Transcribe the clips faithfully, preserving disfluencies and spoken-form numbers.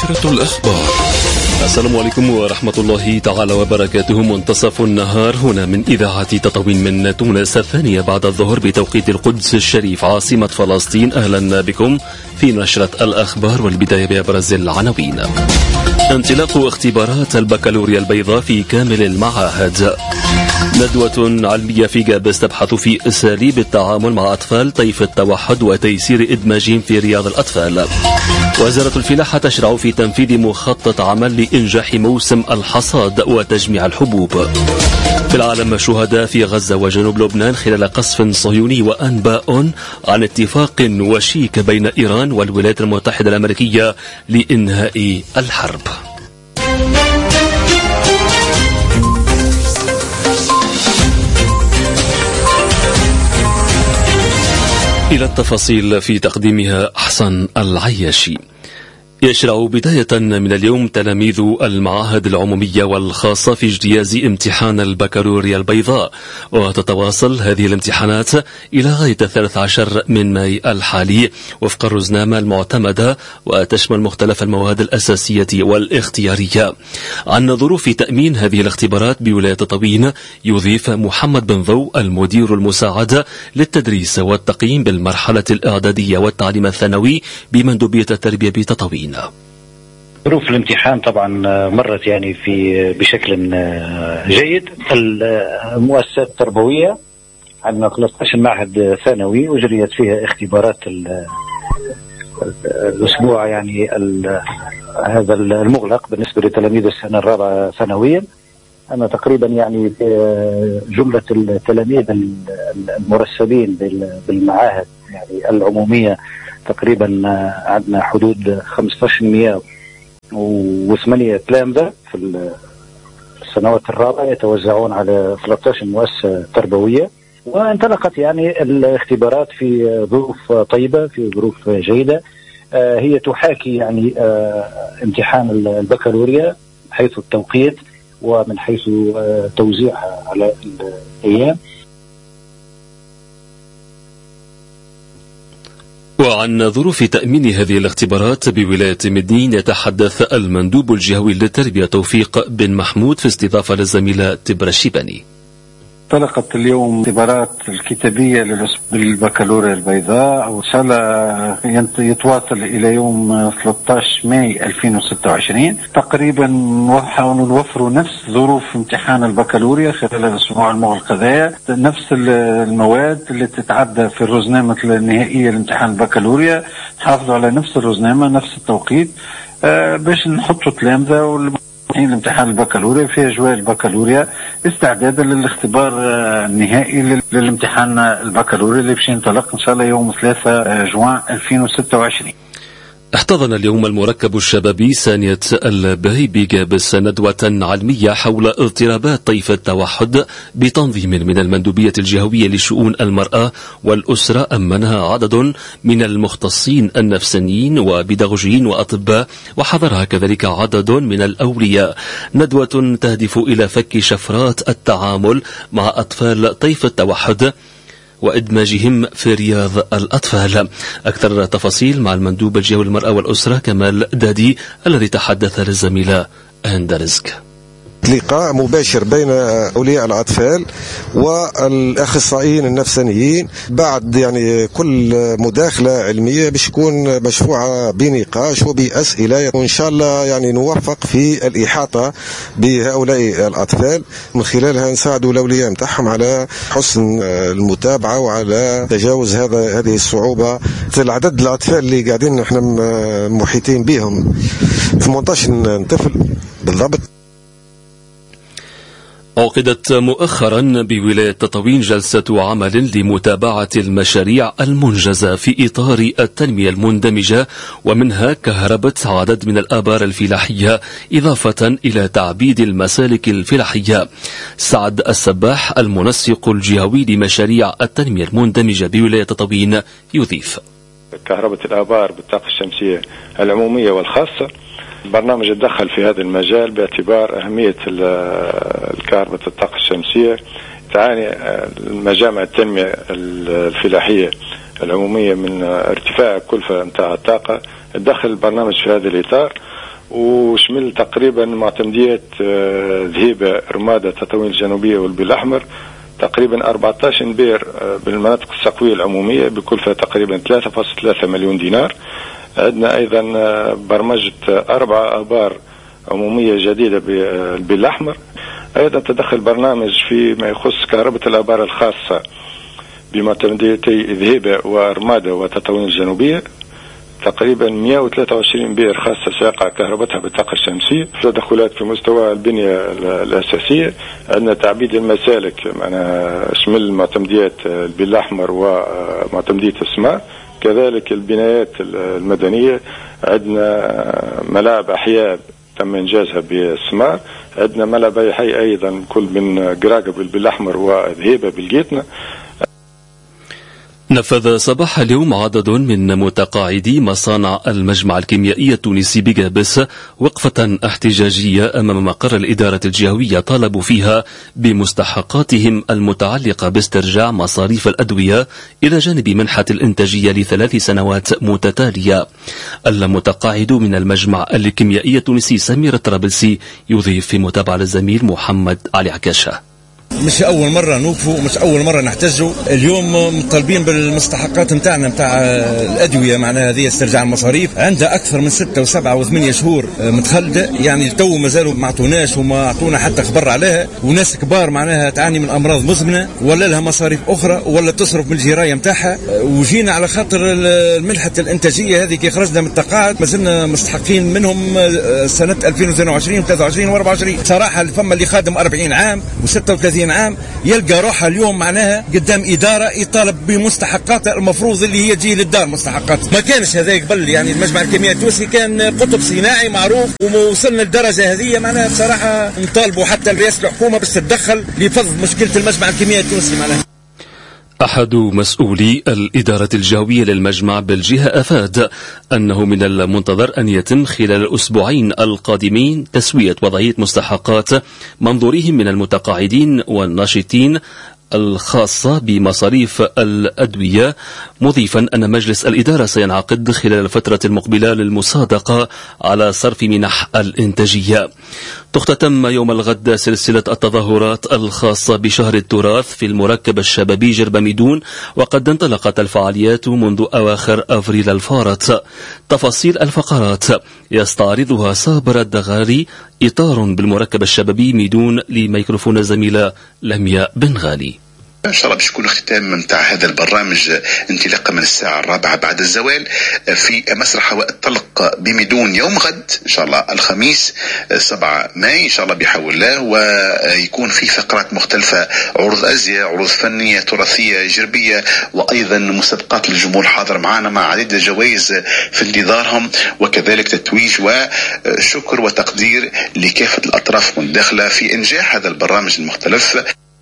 نشرة الأخبار. السلام عليكم ورحمة الله تعالى وبركاته. منتصف النهار هنا من إذاعة تطوين من تونس، الثانية بعد الظهر بتوقيت القدس الشريف عاصمة فلسطين. أهلا بكم في نشرة الأخبار، والبداية بأبرز العناوين. انطلاق اختبارات البكالوريا البيضاء في كامل المعاهد. ندوة علمية في جابس تبحث في أساليب التعامل مع أطفال طيف التوحد وتيسير إدماجهم في رياض الأطفال. وزارة الفلاحة تشرع في تنفيذ مخطط عمل لإنجاح موسم الحصاد وتجميع الحبوب. في العالم، شهداء في غزة وجنوب لبنان خلال قصف صهيوني، وأنباء عن اتفاق وشيك بين إيران والولايات المتحدة الأمريكية لإنهاء الحرب. إلى التفاصيل في تقديمها أحسن العياشي. يشرع بداية من اليوم تلاميذ المعاهد العمومية والخاصة في اجتياز امتحان البكالوريا البيضاء، وتتواصل هذه الامتحانات إلى غاية الثالث عشر من ماي الحالي وفق الرزنامة المعتمدة، وتشمل مختلف المواد الأساسية والاختيارية. عن ظروف تأمين هذه الاختبارات بولاية تطوين يضيف محمد بن ضو المدير المساعد للتدريس والتقييم بالمرحلة الإعدادية والتعليم الثانوي بمندوبية التربية بتطوين. ظروف الامتحان طبعا مرت يعني في بشكل جيد. المؤسسات التربوية عندنا ثلاثة عشر معهد ثانوي وجريت فيها اختبارات الأسبوع يعني هذا المغلق بالنسبة لتلاميذ السنة الرابعة ثانويا. أنا تقريبا يعني جملة التلاميذ المرسلين بالمعاهد يعني العمومية تقريبا عندنا حدود خمسة عشر مئة وثمانية تلامذة في السنوات الرابعة يتوزعون على ثلاثة عشر مؤسسة تربوية. وانطلقت يعني الاختبارات في ظروف طيبة، في ظروف جيدة. هي تحاكي يعني امتحان البكالوريا حيث التوقيت ومن حيث توزيعها على الأيام. وعن ظروف تأمين هذه الاختبارات بولاية مدين يتحدث المندوب الجهوي للتربية توفيق بن محمود في استضافة للزميلة تبرة الشيباني. انطلقت اليوم اختبارات الكتابية للبكالوريا البيضاء، وإن شاء الله يتواصل إلى يوم ثلاثة عشر ماي ألفين وستة وعشرين. تقريبا نحاول نوفر نفس ظروف امتحان البكالوريا خلال الأسبوع المغلق هذا، نفس المواد اللي تتعدى في الرزنامة النهائية لامتحان البكالوريا، نحافظوا على نفس الرزنامة نفس التوقيت باش نحطوا تلامذة الامتحان البكالوريا في أجواء البكالوريا استعدادا للاختبار النهائي للامتحان البكالوريا اللي باش ينطلق إن شاء الله يوم ثلاثة جوان ألفين وستة وعشرين. احتضن اليوم المركب الشبابي ثانية الباي بجابس ندوة علمية حول اضطرابات طيف التوحد بتنظيم من المندوبية الجهوية لشؤون المرأة والأسرة. أمنها عدد من المختصين النفسانيين وبيداغوجيين وأطباء، وحضرها كذلك عدد من الأولياء. ندوة تهدف إلى فك شفرات التعامل مع أطفال طيف التوحد وإدماجهم في رياض الأطفال. أكثر تفاصيل مع المندوب الجهوي للمرأة والأسرة كمال دادي الذي تحدث للزميلة هند رزق. لقاء مباشر بين أولياء الأطفال والأخصائيين النفسانيين بعد يعني كل مداخلة علمية باش تكون مشفوعة بنقاش وبأسئلة، وإن شاء الله يعني نوفق في الإحاطة بهؤلاء الأطفال، من خلالها نساعدوا الأولياء متاعهم على حسن المتابعة وعلى تجاوز هذا هذه الصعوبة. العدد الأطفال اللي قاعدين احنا محيطين بهم ثمانية عشر طفل بالضبط. عقدت مؤخرا بولاية تطوين جلسة عمل لمتابعة المشاريع المنجزة في إطار التنمية المندمجة، ومنها كهربة عدد من الآبار الفلاحية إضافة إلى تعبيد المسالك الفلاحية. سعد السباح المنسق الجهوي لمشاريع التنمية المندمجة بولاية تطوين يضيف: كهربة الآبار بالطاقة الشمسية العمومية والخاصة، البرنامج تدخل في هذا المجال باعتبار أهمية الكهرباء الطاقة الشمسية تعاني مجامع التنمية الفلاحية العمومية من ارتفاع الكلفة نتاع الطاقة. تدخل البرنامج في هذا الإطار، وشمل تقريبا معتمديات ذهيبة رمادة تطاوين الجنوبية والبيل الأحمر تقريبا أربعة عشر بير بالمناطق السقوية العمومية بكلفة تقريبا ثلاثة فاصلة ثلاثة مليون دينار. عندنا أيضا برمجة أربعة آبار عمومية جديدة بالبيل الأحمر. أيضا تدخل برنامج فيما يخص كهرباء الآبار الخاصة بمعتمديتي ذهيبة ورمادة وتطاوين الجنوبية تقريبا مئة وثلاثة وعشرين بير خاصة ساقع كهربتها بالطاقة الشمسية. تدخلات في مستوى البنية الأساسية، عندنا تعبيد المسالك معنا شمل معتمديات البيل الأحمر ومعتمدية السمار، كذلك البنايات المدنية عندنا ملاعب أحياء تم إنجازها بالسمار، عندنا ملاعب حي أيضا كل من قراقة بالبيل الأحمر وذهيبة بالقيتنا. نفذ صباح اليوم عدد من متقاعدي مصانع المجمع الكيميائي التونسي بجابس وقفة احتجاجية أمام مقر الإدارة الجهوية طالبوا فيها بمستحقاتهم المتعلقة باسترجاع مصاريف الأدوية إلى جانب منحة الإنتاجية لثلاث سنوات متتالية. المتقاعد من المجمع الكيميائي التونسي سمير الطرابلسي يضيف في متابعة الزميل محمد علي عكاشة. مش أول مرة نوقفوا ومش أول مرة نحتجوا. اليوم مطالبين بالمستحقات متاعنا متاع الأدوية، معناها هذه استرجاع المصاريف عندها أكثر من ستة وسبعة وثمانية شهور متخلدة، يعني تو ما زالوا ما عطوناش وما عطونا حتى خبر عليها، وناس كبار معناها تعاني من أمراض مزمنة ولا لها مصاريف أخرى ولا تصرف من الجراية متاعها. وجينا على خاطر المنحة الإنتاجية هذه كي خرجنا من التقاعد ما زلنا مستحقين منهم سنة ألفين واثنين وعشرين وثلاثة وعشرين وأربعة وعشرين. صراحة فما اللي خادم أربعين عام وستة وثلاثين عام يلقى روحها اليوم معناها قدام إدارة يطالب بمستحقات المفروض اللي هي تجي للدار مستحقات. ما كانش هذا قبل، يعني المجمع الكيميائي التونسي كان قطب صناعي معروف ووصلنا للدرجة هذه معناها بصراحة نطالبوا حتى رئاسة الحكومة بس تتدخل لفض مشكلة المجمع الكيميائي التونسي معناها. أحد مسؤولي الإدارة الجهوية للمجمع بالجهة أفاد أنه من المنتظر أن يتم خلال الأسبوعين القادمين تسوية وضعية مستحقات منظوريهم من المتقاعدين والناشطين الخاصة بمصاريف الأدوية، مضيفا أن مجلس الإدارة سينعقد خلال الفترة المقبلة للمصادقة على صرف منح الإنتاجية. تختتم يوم الغد سلسلة التظاهرات الخاصة بشهر التراث في المركب الشبابي جربميدون، وقد انطلقت الفعاليات منذ أواخر أفريل الفارط. تفاصيل الفقرات يستعرضها صابر الدغاري، إطار بالمركب الشبابي ميدون، لميكروفون الزميلة لميا بن غالي. إن شاء الله باش يكون ختام متاع هذا البرنامج انطلاقا من الساعة الرابعة بعد الزوال في مسرح هواء الطلق بميدون يوم غد إن شاء الله الخميس سبعة ماي إن شاء الله بحول الله، ويكون في فقرات مختلفة، عروض أزياء، عروض فنية تراثية جربية، وأيضا مسابقات للجمهور حاضر معنا مع عديد الجوائز في انتظارهم، وكذلك تتويج وشكر وتقدير لكافة الأطراف المداخلة في إنجاح هذا البرنامج المختلف.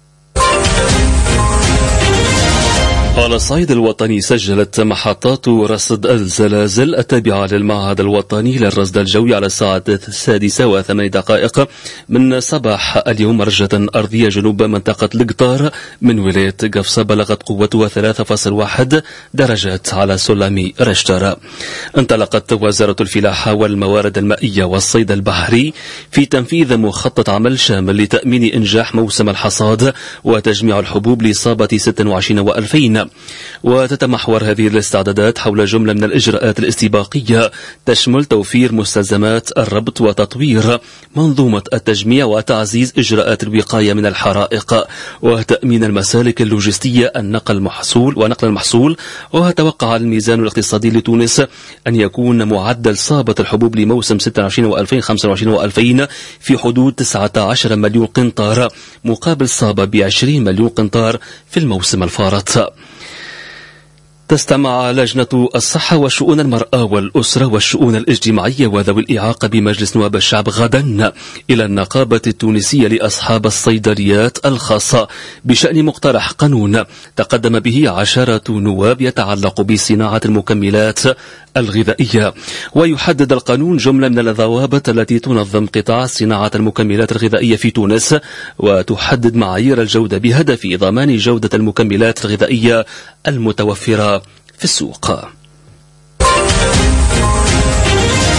على الصعيد الوطني سجلت محطات رصد الزلازل التابعة للمعهد الوطني للرصد الجوي على الساعة السادسة وثمان دقائق من صباح اليوم رجة أرضية جنوب منطقة القطار من ولاية قفصة بلغت قوتها ثلاثة فاصلة واحد درجات على سلم رشتر. انطلقت وزارة الفلاحة والموارد المائية والصيد البحري في تنفيذ مخطط عمل شامل لتأمين إنجاح موسم الحصاد وتجميع الحبوب لإصابة ستة وعشرين وألفين. وتتمحور هذه الاستعدادات حول جملة من الإجراءات الاستباقية تشمل توفير مستلزمات الربط وتطوير منظومة التجميع وتعزيز إجراءات الوقاية من الحرائق وتأمين المسالك اللوجستية النقل المحصول ونقل المحصول. وتوقع الميزان الاقتصادي لتونس أن يكون معدل صابة الحبوب لموسم ستة وعشرين وألفين خمسة وعشرين وألفين في حدود تسعة عشر مليون قنطار مقابل صابة بعشرين مليون قنطار في الموسم الفارط. تستمع لجنة الصحة وشؤون المرأة والأسرة والشؤون الاجتماعية وذوي الإعاقة بمجلس نواب الشعب غدا إلى النقابة التونسية لأصحاب الصيدليات الخاصة بشأن مقترح قانون تقدم به عشرة نواب يتعلق بصناعة المكملات الغذائية. ويحدد القانون جملة من الضوابط التي تنظم قطاع صناعة المكملات الغذائية في تونس وتحدد معايير الجودة بهدف ضمان جودة المكملات الغذائية المتوفرة في السوق.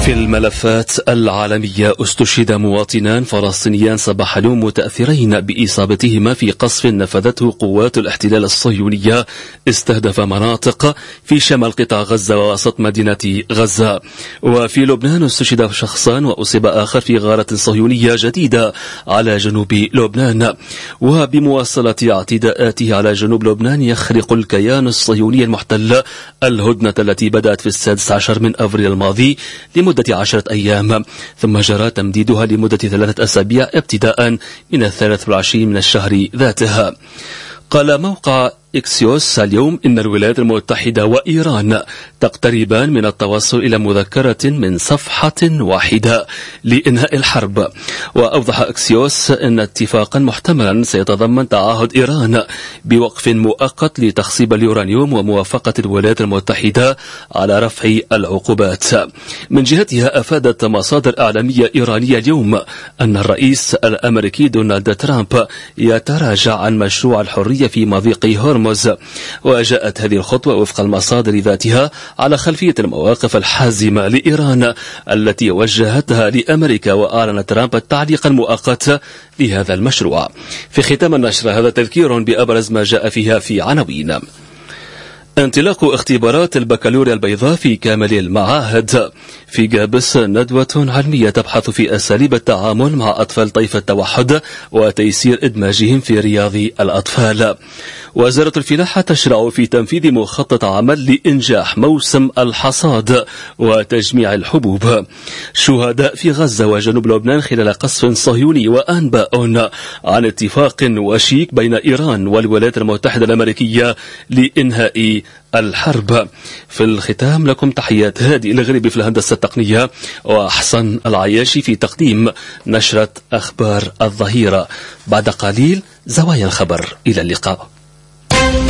في الملفات العالمية، استشهد مواطنان فلسطينيان صباح اليوم متأثرين بإصابتهما في قصف نفذته قوات الاحتلال الصهيونية استهدف مناطق في شمال قطاع غزة ووسط مدينة غزة. وفي لبنان استشهد شخصان وأصيب آخر في غارة صهيونية جديدة على جنوب لبنان. وبمواصلة اعتداءاته على جنوب لبنان يخرق الكيان الصهيوني المحتل الهدنة التي بدأت في السادس عشر من أفريل الماضي لمدة عشرة أيام، ثم جرى تمديدها لمدة ثلاثة أسابيع ابتداء من الثالث والعشرين من الشهر ذاتها. قال موقع إكسيوس اليوم إن الولايات المتحدة وإيران تقتربان من التوصل إلى مذكرة من صفحة واحدة لإنهاء الحرب. وأوضح إكسيوس أن اتفاقا محتملا سيتضمن تعهد إيران بوقف مؤقت لتخصيب اليورانيوم وموافقة الولايات المتحدة على رفع العقوبات. من جهتها أفادت مصادر إعلامية إيرانية اليوم أن الرئيس الأمريكي دونالد ترامب يتراجع عن مشروع الحرية في مضيق هرمز. وجاءت هذه الخطوة وفق المصادر ذاتها على خلفية المواقف الحازمة لإيران التي وجهتها لأمريكا، وأعلن ترامب التعليق المؤقت لهذا المشروع. في ختام النشر هذا تذكير بأبرز ما جاء فيها في عناوين: انطلاق اختبارات البكالوريا البيضاء في كامل المعاهد. في جابس ندوة علمية تبحث في أساليب التعامل مع أطفال طيف التوحد وتيسير إدماجهم في رياض الأطفال. وزارة الفلاحة تشرع في تنفيذ مخطط عمل لإنجاح موسم الحصاد وتجميع الحبوب. شهداء في غزة وجنوب لبنان خلال قصف صهيوني، وأنباء عن اتفاق وشيك بين إيران والولايات المتحدة الأمريكية لإنهاء الحرب. في الختام لكم تحيات هادي الغريبي في الهندسة التقنية وأحسن العياشي في تقديم نشرة أخبار الظهيرة. بعد قليل زوايا الخبر، إلى اللقاء.